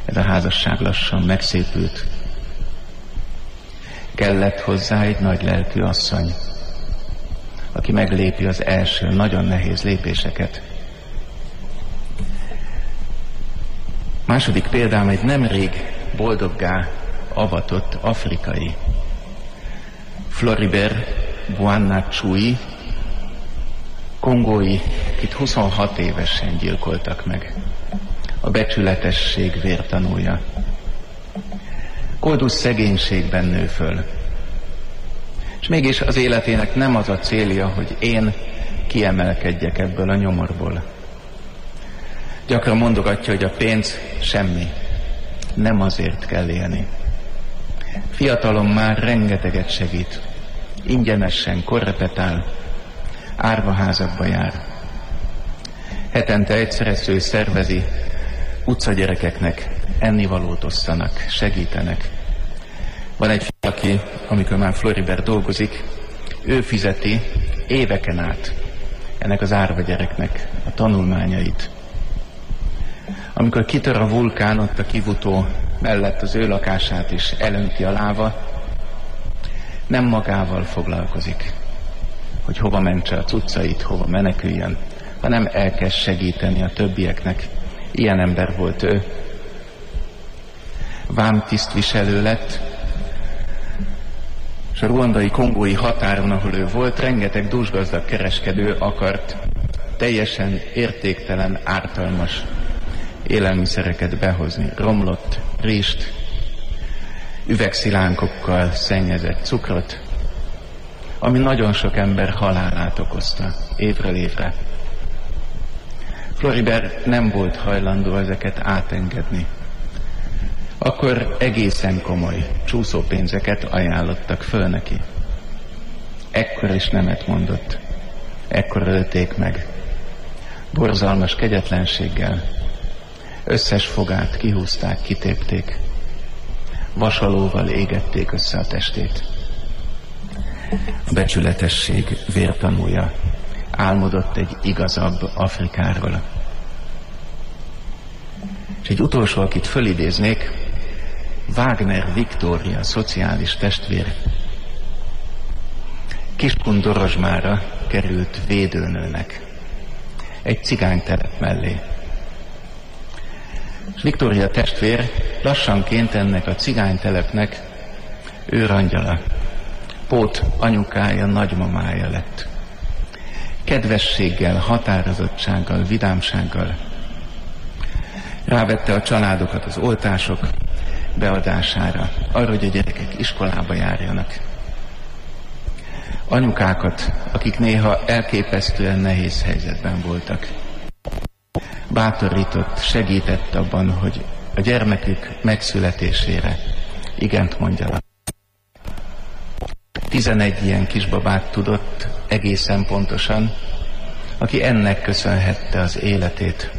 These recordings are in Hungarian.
Ez a házasság lassan megszépült. Kellett hozzá egy nagy lelkű asszony, aki meglépi az első nagyon nehéz lépéseket. Második példám egy nemrég boldoggá avatott afrikai. Floribert Boanachui, kongói, akit 26 évesen gyilkoltak meg. A becsületesség vértanúja. Koldus szegénységben nő föl. És mégis az életének nem az a célja, hogy én kiemelkedjek ebből a nyomorból. Gyakran mondogatja, hogy a pénz semmi. Nem azért kell élni. Fiatalon már rengeteget segít. Ingyenesen korrepetál, árvaházakba jár. Hetente egyszer szervezi, utcagyerekeknek ennivalót osszanak, segítenek. Van egy fiú, aki, amikor már Floribert dolgozik, ő fizeti éveken át ennek az árva gyereknek a tanulmányait. Amikor kitör a vulkán, ott a kivutó mellett az ő lakását is elönti a láva, nem magával foglalkozik, hogy hova mentse a cuccait, hova meneküljön, hanem elkezd segíteni a többieknek. Ilyen ember volt ő. Vámtisztviselő lett, és a ruandai kongói határon, ahol ő volt, rengeteg dúsgazdag kereskedő akart teljesen értéktelen, ártalmas élelmiszereket behozni. Romlott rizst, üvegszilánkokkal szennyezett cukrot, ami nagyon sok ember halálát okozta évről évre. Floribert nem volt hajlandó ezeket átengedni. Akkor egészen komoly csúszópénzeket ajánlottak föl neki. Ekkor is nemet mondott. Ekkor ölték meg. Borzalmas kegyetlenséggel. Összes fogát kihúzták, kitépték. Vasalóval égették össze a testét. A becsületesség vértanúja álmodott egy igazabb Afrikáról. És egy utolsó, akit fölidéznék, Wagner Viktória, szociális testvér. Kiskun-Dorozsmára került védőnőnek egy cigánytelep mellé. És Viktória testvér lassanként ennek a cigánytelepnek őrangyala, pót anyukája, nagymamája lett. Kedvességgel, határozottsággal, vidámsággal rávette a családokat az oltások beadására, arra, hogy a gyerekek iskolába járjanak. Anyukákat, akik néha elképesztően nehéz helyzetben voltak. Bátorított, segített abban, hogy a gyermekük megszületésére igent mondjanak. 11 ilyen kisbabát tudott egészen pontosan, aki ennek köszönhette az életét.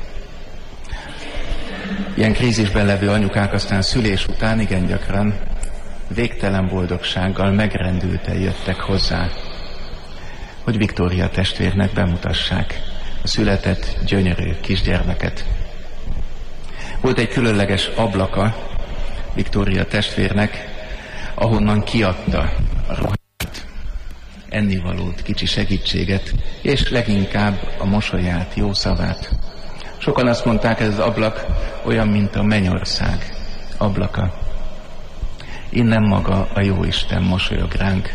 Ilyen krízisben levő anyukák aztán szülés után igen gyakran végtelen boldogsággal megrendülten jöttek hozzá, hogy Viktória testvérnek bemutassák a született gyönyörű kisgyermeket. Volt egy különleges ablaka Viktória testvérnek, ahonnan kiadta a ruhát, ennivalót, kicsi segítséget, és leginkább a mosolyát, jó szavát. Sokan azt mondták, ez az ablak olyan, mint a mennyország ablaka. Innen maga a Jóisten mosolyog ránk.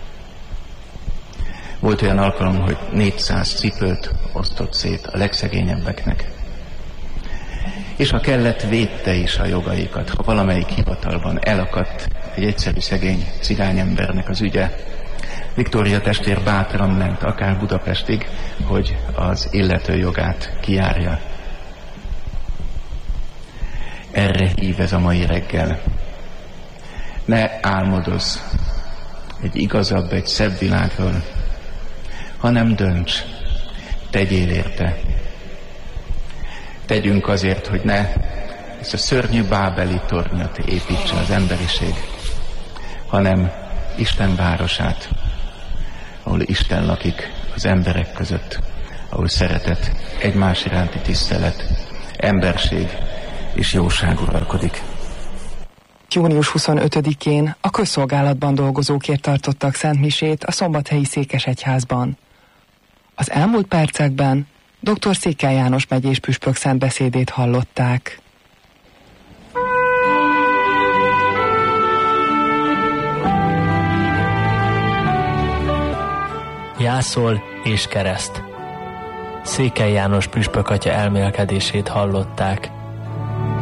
Volt olyan alkalom, hogy 400 cipőt osztott szét a legszegényebbeknek. És ha kellett, védte is a jogaikat. Ha valamelyik hivatalban elakadt egy egyszerű szegény cigányembernek az ügye, Viktória testvér bátran ment akár Budapestig, hogy az illető jogát kijárja. Erre hív ez a mai reggel. Ne álmodozz egy igazabb, egy szebb világról, hanem dönts, tegyél érte. Tegyünk azért, hogy ne ezt a szörnyű bábeli tornyot építse az emberiség, hanem Isten városát, ahol Isten lakik az emberek között, ahol szeretet, egymás iránti tisztelet, emberség és jóság uralkodik. Június 25-én a közszolgálatban dolgozókért tartottak szentmisét a Szombathelyi Székesegyházban. Az elmúlt percekben dr. Székely János megyés püspök szentbeszédét hallották. Jászol és kereszt. Székely János püspök atya elmélkedését hallották.